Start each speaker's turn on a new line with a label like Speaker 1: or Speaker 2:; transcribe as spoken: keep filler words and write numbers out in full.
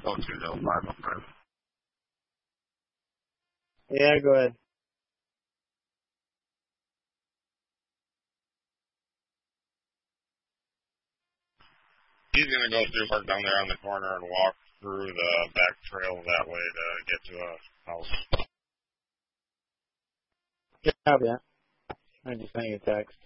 Speaker 1: oh two zero five up there.
Speaker 2: Yeah, go ahead.
Speaker 1: He's going to go through park down there on the corner and walk through the back trail that way to get to a house.
Speaker 2: Yeah, yeah. I just sent you a text.